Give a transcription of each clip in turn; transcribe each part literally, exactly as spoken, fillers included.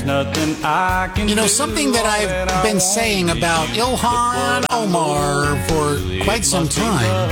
there's nothing I can You know, do. something that I've been saying about Ilhan Omar for quite some time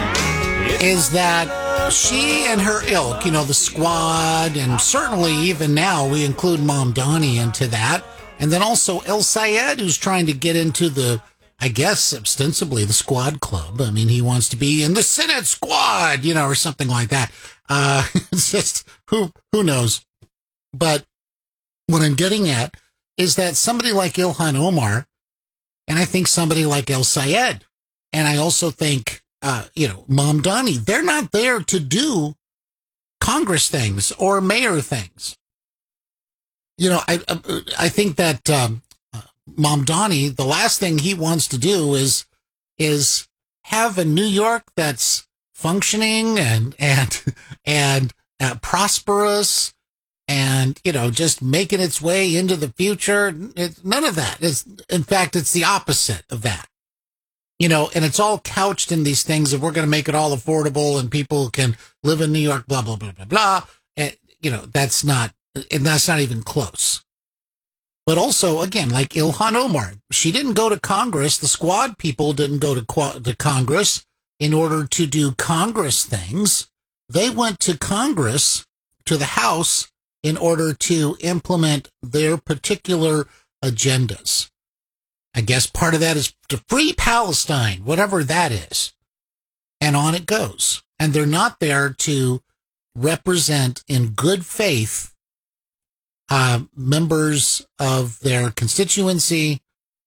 is that she and her ilk, you know, the squad, and certainly even now we include Mamdani into that, and then also El Sayed, who's trying to get into the, I guess, ostensibly the squad club. I mean, he wants to be in the Senate squad, you know, or something like that. Uh, it's just, who, who knows? But what I'm getting at is that somebody like Ilhan Omar, and I think somebody like El Sayed, and I also think, uh, you know, Mamdani, they're not there to do Congress things or mayor things. You know, I I think that um, Mamdani, the last thing he wants to do is is have a New York that's functioning and and and uh, prosperous, and, you know, just making its way into the future. It's none of that. It's, in fact, it's the opposite of that. You know, and it's all couched in these things of we're going to make it all affordable and people can live in New York, blah, blah, blah, blah, blah. And, you know, that's not, and that's not even close. But also, again, like Ilhan Omar, she didn't go to Congress. The squad people didn't go to, to Congress in order to do Congress things. They went to Congress, to the House, in order to implement their particular agendas. I guess part of that is to free Palestine, whatever that is. And on it goes. And they're not there to represent in good faith uh, members of their constituency,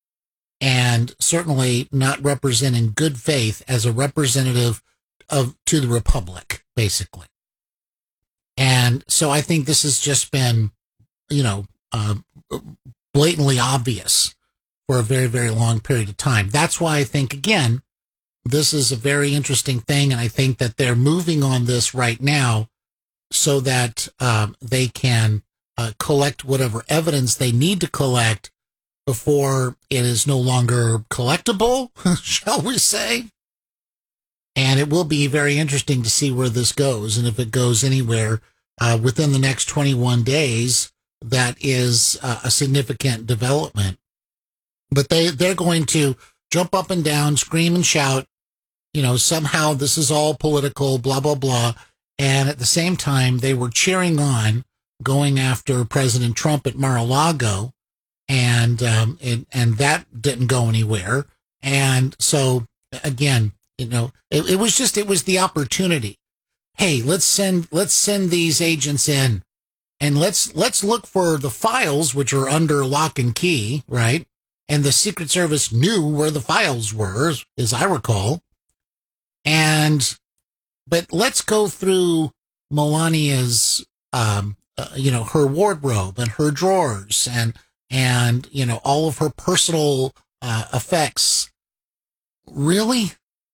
and certainly not represent in good faith as a representative of to the Republic, basically. And so I think this has just been, you know, uh, blatantly obvious for a very, very long period of time. That's why I think, again, this is a very interesting thing. And I think that they're moving on this right now so that um, they can uh, collect whatever evidence they need to collect before it is no longer collectible, shall we say. And it will be very interesting to see where this goes. And if it goes anywhere uh, within the next twenty-one days, that is uh, a significant development. But they, they're going to jump up and down, scream and shout, you know, somehow this is all political, blah, blah, blah. And at the same time, they were cheering on going after President Trump at Mar-a-Lago. And, um, it, and that didn't go anywhere. And so, again, you know, it, it was just, it was the opportunity. Hey, let's send, let's send these agents in, and let's, let's look for the files, which are under lock and key, right? And the Secret Service knew where the files were, as I recall. And, but let's go through Melania's, um, uh, you know, her wardrobe and her drawers and, and, you know, all of her personal uh, effects. Really?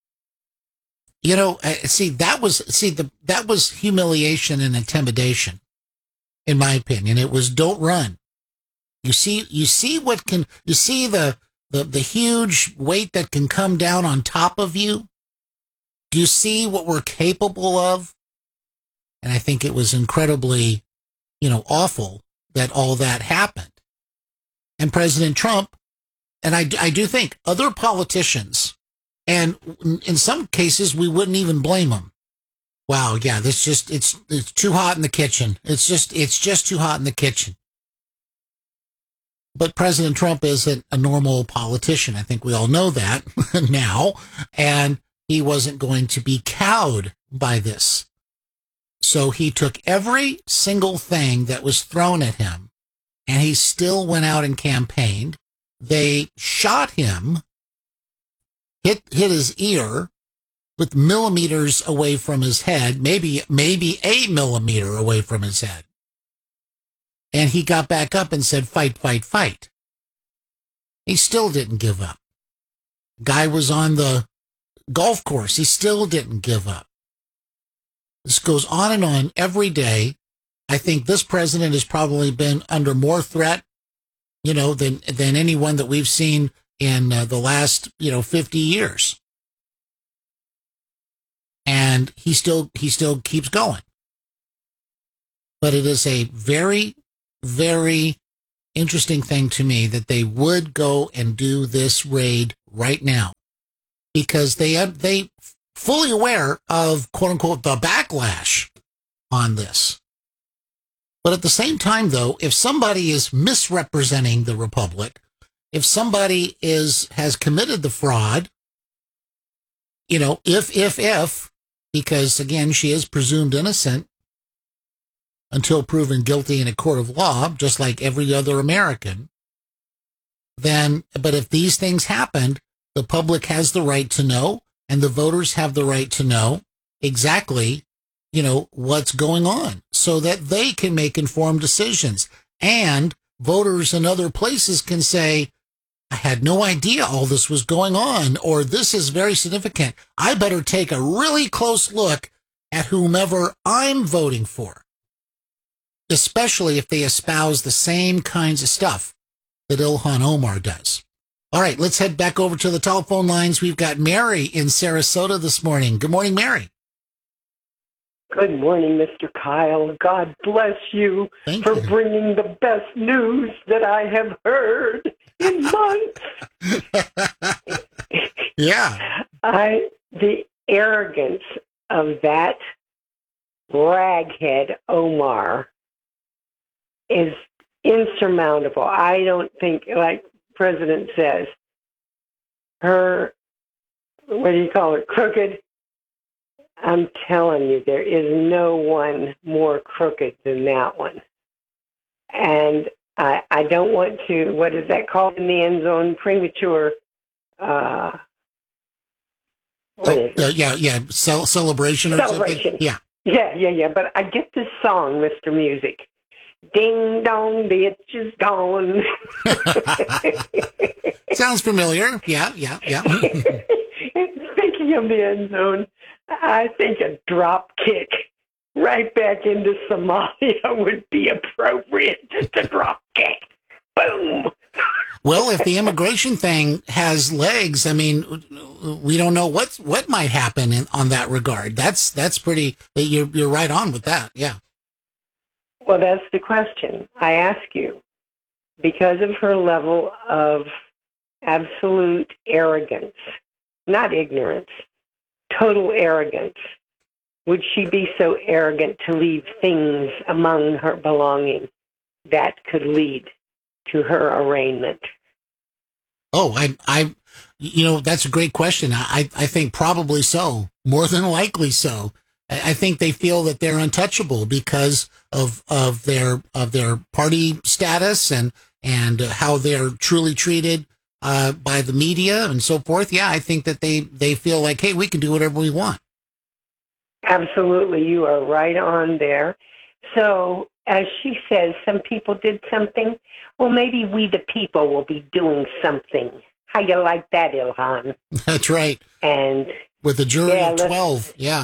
You know, see, that was, see, the, that was humiliation and intimidation, in my opinion. It was don't run. You see, you see what can, you see the, the, the huge weight that can come down on top of you? Do you see what we're capable of? And I think it was incredibly, you know, awful that all that happened. And President Trump, and I, I do think other politicians, and in some cases, we wouldn't even blame them. Wow, yeah, this just, it's, it's too hot in the kitchen. It's just, it's just too hot in the kitchen. But President Trump isn't a normal politician. I think we all know that now. And he wasn't going to be cowed by this. So he took every single thing that was thrown at him, and he still went out and campaigned. They shot him, hit hit his ear with millimeters away from his head, maybe maybe a millimeter away from his head. And he got back up and said, fight, fight, fight. He still didn't give up. Guy was on the golf course. He still didn't give up. This goes on and on every day. I think this president has probably been under more threat, you know, than, than anyone that we've seen in uh, the last, you know, fifty years. And he still, he still keeps going. But it is a very, very interesting thing to me that they would go and do this raid right now, because they are they fully aware of, quote unquote, the backlash on this. But at the same time, though, if somebody is misrepresenting the Republic, if somebody is has committed the fraud, you know, if, if, if, because, again, she is presumed innocent until proven guilty in a court of law, just like every other American, then, but if these things happened, the public has the right to know, and the voters have the right to know exactly, you know, what's going on, so that they can make informed decisions. And voters in other places can say, I had no idea all this was going on, or this is very significant. I better take a really close look at whomever I'm voting for, especially if they espouse the same kinds of stuff that Ilhan Omar does. All right, let's head back over to the telephone lines. We've got Mary in Sarasota this morning. Good morning, Mary. Good morning, Mister Kyle. God bless you Thank for you. bringing the best news that I have heard in months. Yeah. I the arrogance of that raghead Omar is insurmountable. I don't think, like President says, her, what do you call it, crooked? I'm telling you, there is no one more crooked than that one. And I, I don't want to, what is that called in the end zone? Premature. Uh, what Oh, is it? uh, yeah, yeah. Cel- celebration or Celebration. something? Yeah. Yeah, yeah, yeah. But I get this song, Mister Music. Ding dong, the itch is gone. Sounds familiar. Yeah, yeah, yeah. Speaking of the end zone, I think a drop kick right back into Somalia would be appropriate. Just a drop kick. Boom. Well, if the immigration thing has legs, I mean, we don't know what what might happen in, on that regard. That's that's pretty. You're you're right on with that. Yeah. Well, that's the question I ask you. Because of her level of absolute arrogance, not ignorance, total arrogance, would she be so arrogant to leave things among her belongings that could lead to her arraignment? Oh, I, I, you know, that's a great question. I, I think probably so, more than likely so. I think they feel that they're untouchable because of of their of their party status and and how they're truly treated uh, by the media and so forth. Yeah, I think that they they feel like, hey, we can do whatever we want. Absolutely, you are right on there. So, as she says, some people did something. Well, maybe we, the people, will be doing something. How you like that, Ilhan? That's right. And with a jury yeah, of twelve, yeah.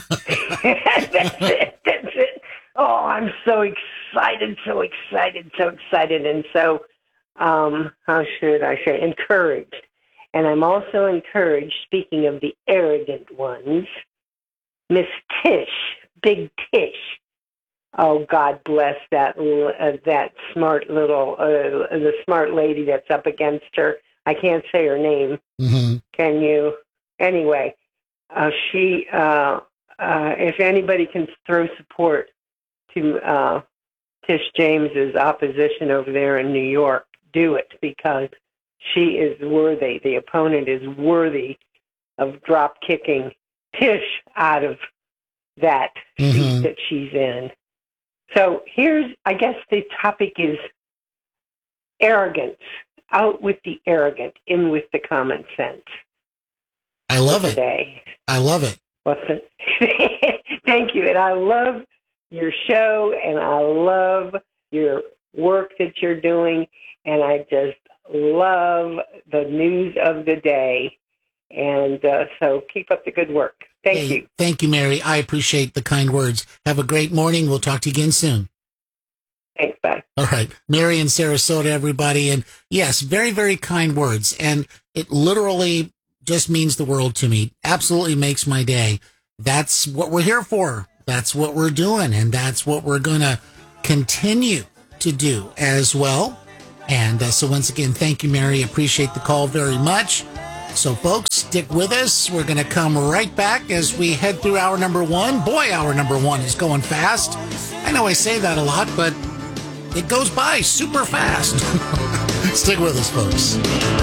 That's it. That's it. Oh, I'm so excited, so excited, so excited, and so, um, how should I say, encouraged. And I'm also encouraged, speaking of the arrogant ones, Miss Tish, Big Tish. Oh, God bless that uh, that smart little, uh, the smart lady that's up against her. I can't say her name. Mm-hmm. Can you? Anyway, uh, she, uh, uh, if anybody can throw support to uh, Tish James's opposition over there in New York, do it, because she is worthy. The opponent is worthy of drop kicking Tish out of that seat Mm-hmm. that she's in. So here's, I guess the topic is arrogance. Out with the arrogant, in with the common sense. I love it. Today. I love it. What's it? Thank you. And I love your show, and I love your work that you're doing, and I just love the news of the day. And uh, so keep up the good work. Thank Hey, you. Thank you, Mary. I appreciate the kind words. Have a great morning. We'll talk to you again soon. Thanks, bye. All right. Mary in Sarasota, everybody. And yes, very, very kind words. And it literally just means the world to me. Absolutely makes my day. That's what we're here for. That's what we're doing. And that's what we're going to continue to do as well. And uh, so once again, thank you, Mary. Appreciate the call very much. So, folks, stick with us. We're going to come right back as we head through hour number one. Boy, hour number one is going fast. I know I say that a lot, but it goes by super fast. Stick with us, folks.